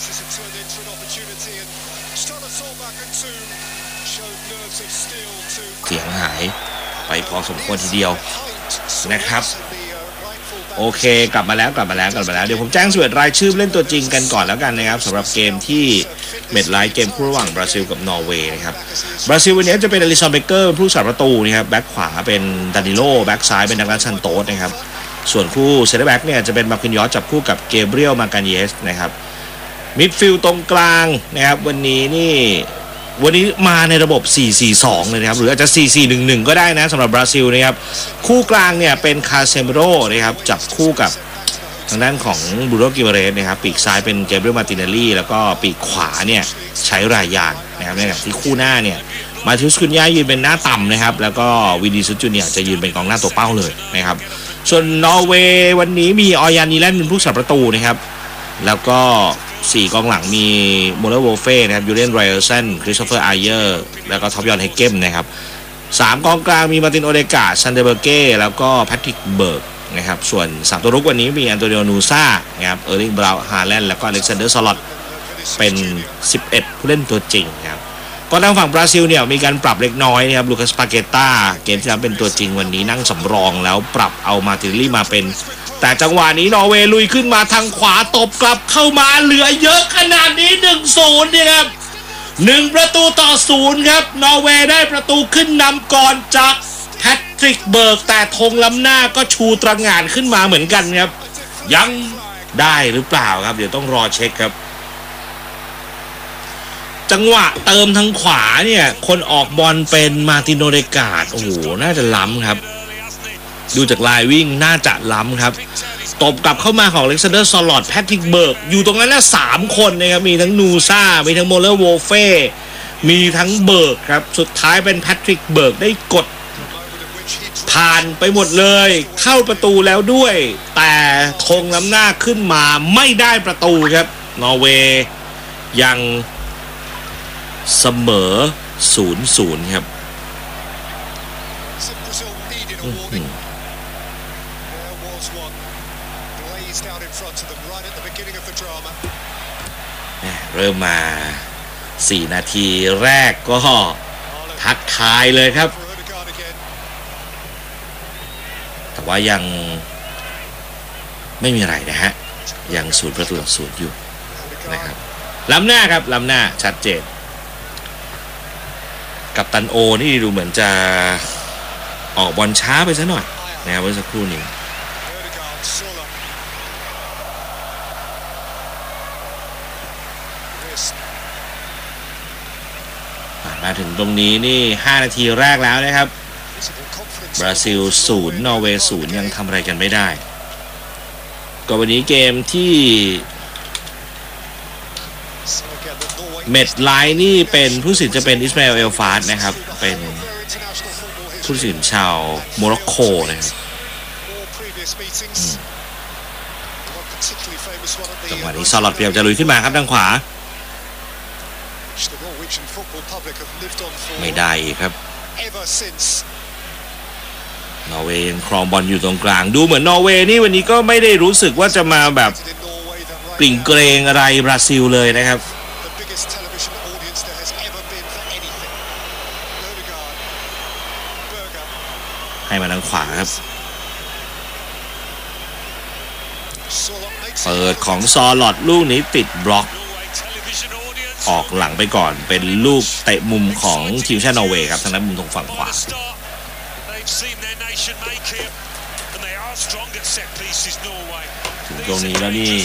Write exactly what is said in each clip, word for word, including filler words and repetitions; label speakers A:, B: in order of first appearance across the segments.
A: เสียงหายไปพอสมควรทีเดียวนะครับโอเคกลับมาแล้วกลับมาแล้วกลับมาแล้วเดี๋ยวผมแจ้งสรุปรายชื่อเล่นตัวจริงกันก่อนแล้วกันนะครับสำหรับเกมที่เมดไลท์เกมคู่ระหว่างบราซิลกับนอร์เวย์นะครับบราซิลวันนี้จะเป็นอลิซอนเบเกอร์ผู้สาประตูนะครับแบ็คขวาเป็นดานิโลแบ็คซ้ายเป็นดังลันซันโตสนะครับส่วนคู่เซนเตอร์แบ็คเนี่ยจะเป็นมาร์คินยอสจับคู่กับเกเบรียลมาการเยสนะครับมิดฟิลด์ตรงกลางนะครับวันนี้นี่วันนี้มาในระบบ สี่ สี่ สอง เลยนะครับหรืออาจจะ สี่ สี่ หนึ่ง หนึ่ง ก็ได้นะสำหรับบราซิลนะครับคู่กลางเนี่ยเป็นคาเซมิโร่นะครับจับคู่กับทางด้านของบูโรกิเวเรสนะครับปีกซ้ายเป็นเกเบรียลมาติเนลลี่แล้วก็ปีกขวาเนี่ยใช้รายยางนะครับในขณะที่คู่หน้าเนี่ยมาทิอุส คุนย่ายืนเป็นหน้าต่ำนะครับแล้วก็วินิซิอุส จูเนียร์จะยืนเป็นกองหน้าตัวเป้าเลยนะครับส่วนนอร์เวย์วันนี้มีออยันนีแลนด์เป็นผู้สาประตูนะครับแล้วก็สี่กองหลังมีโมเลโวเฟ่นะครับยูเลียนไรเออร์เซนคริสโตเฟอร์ไอเยอร์แล้วก็ท็อปยอนเฮเกมนะครับสามกองกลางมีมาร์ตินโอเดกาซันเดเบอร์เก้แล้วก็แพทริกเบิร์กนะครับส่วนสามตัวรุกวันนี้มีอันโตนิโอนูซ่านะครับเออร์ลิงบราวน์ฮาแลนด์แล้วก็อเล็กซานเดอร์ซอลอตเป็นสิบเอ็ดผู้เล่นตัวจริงครับก็ทางฝั่งบราซิลเนี่ยมีการปรับเล็กน้อยนะครับลูคัสปาเกต้าเกมที่แล้วเป็นตัวจริงวันนี้นั่งสำรองแล้วปรับเอามาตินลี่มาเป็นแต่จังหวะนี้นอร์เวย์ลุยขึ้นมาทางขวาตบกลับเข้ามาเหลือเยอะขนาดนี้ หนึ่งศูนย์ เนี่ยครับหนึ่งประตูต่อศูนย์ครับนอร์เวย์ได้ประตูขึ้นนำก่อนจากแพทริกเบิร์กแต่ธงล้ำหน้าก็ชูตระหง่านขึ้นมาเหมือนกันครับยังได้หรือเปล่าครับเดี๋ยวต้องรอเช็คครับจังหวะเติมทางขวาเนี่ยคนออกบอลเป็นมาร์ตินโอเดกาดโอ้โหน่าจะล้ำครับดูจากลายวิ่งน่าจะล้ำครับตบกลับเข้ามาของอเล็กซานเดอร์ซอลอตแพทริกเบิร์กอยู่ตรงนั้นน่ะสามคนนะครับมีทั้งนูซ่ามีทั้งโมเลอร์โวเฟ่มีทั้งเบิร์กครับสุดท้ายเป็นแพทริกเบิร์กได้กดผ่านไปหมดเลยเข้าประตูแล้วด้วยแต่ธงล้ำหน้าขึ้นมาไม่ได้ประตูครับนอร์เวย์ยังเสมอ ศูนย์ ศูนย์ ครับเริ่มมาสี่นาทีแรกก็ทักทายเลยครับแต่ว่ายังไม่มีอะไรนะฮะยังศูนย์ประตูต่อศูนย์อยู่นะครับล้ำหน้าครับล้ำหน้าชัดเจนกับตันโอนี่ดูเหมือนจะออกบอลช้าไปซะหน่อยนะครับเมื่อสักครู่นี้มาถึงตรงนี้นี่ห้านาทีแรกแล้วนะครับบราซิลศูนย์นอร์เวย์ศูนย์ยังทำอะไรกันไม่ได้ก็วันนี้เกมที่เมดไลน์นี่เป็นผู้สินจะเป็นอิสมาเอลเอลฟาสนะครับเป็นผู้สินชาวโมร็อกโกนะครับจังหวะนี้ซอลอตเปียบจะลุยขึ้นมาครับทางขวาไม่ได้อีกครับนอร์เวย์ยังครองบอลอยู่ตรงกลางดูเหมือนนอร์เวย์นี่วันนี้ก็ไม่ได้รู้สึกว่าจะมาแบบกลิ่งเกรงอะไรบราซิลเลยนะครับให้มาทางขวาครับเปิดของซอลอตลูกนี้ติดบล็อกออกหลังไปก่อนเป็นลูกเตะมุมของทีมชาตินอร์เวย์ครับทางด้านมุมตรงฝั่งขวาถึงตรงนี้แล้วนี่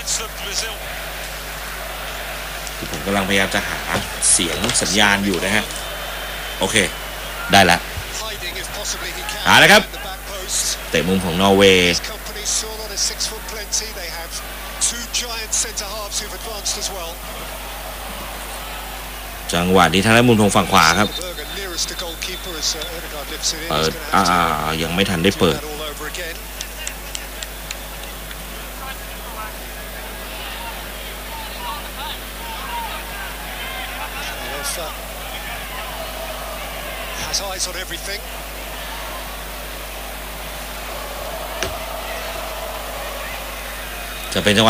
A: ผมกำลังพยายามจะหาเสียงสัญญาณอยู่นะฮะโอเคได้แล้วหาแล้วครับเตะมุมของนอร์เวย์จังหวะนี้ทางด้านมุมตรงฝั่งขวาครับเปิดอ่ายังไม่ทันได้เปิดจะเป็นจังหวะ